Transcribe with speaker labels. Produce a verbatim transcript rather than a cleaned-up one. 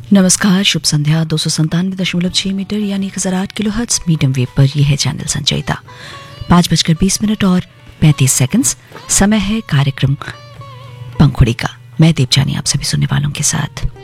Speaker 1: नमस्कार, शुभ संध्या। दो सौ संतानवे दशमलव छह मीटर यानी एक हजार आठ किलो हर्ट्ज मीडियम वेव पर यह है चैनल संचयिता। पाँच बजकर बीस मिनट और पैंतीस सेकंड्स समय है कार्यक्रम पंखुड़ी का। मैं देवजानी आप सभी सुनने वालों के साथ।